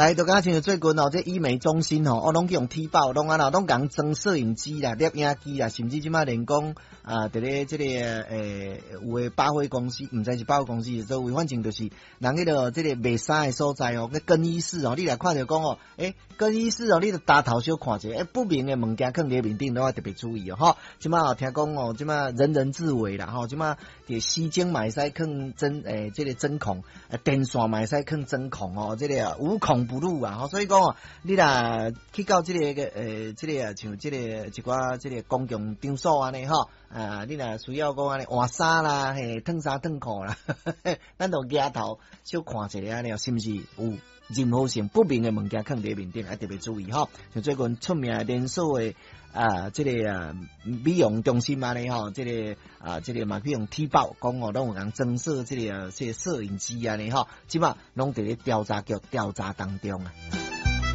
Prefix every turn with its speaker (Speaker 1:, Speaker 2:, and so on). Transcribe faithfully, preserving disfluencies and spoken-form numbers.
Speaker 1: 来，就讲像最近哦，这医美中心吼，我拢去用体保，拢啊啦，拢讲装摄影机啦、摄影机啦，甚至即马连讲啊，伫咧即个诶，有诶百货公司，毋知是百货公司，所以反正就是人迄个即个卖衫诶所在哦，个更衣室哦，你来看着讲哦，诶，更衣室哦，你着大头小看者，诶，不明诶物件放伫面顶，都要特別注意哦，吼，即馬哦聽講哦，即馬人人自危啦，吼，即馬啲絲巾買使放針誒，即個針孔，誒電線買使放針孔哦，即個無孔不入啊，吼，所以講哦，你若去到即個個誒，即個像即個一寡即個公共場所安尼吼，啊，你若需要講安尼換衫啦，嘿，脫衫脫褲啦，咱就舉頭小看一下安尼，是毋是有任何性不明嘅物件放喺面頂，要特別注意吼。像最近出名連鎖嘅啊，即、這個啊美容中心安尼吼，即、這個啊，即、這個嘛去用體保講哦，攏有人增設即個即個攝影機安尼吼，即馬攏佇咧調查局調查當中啊。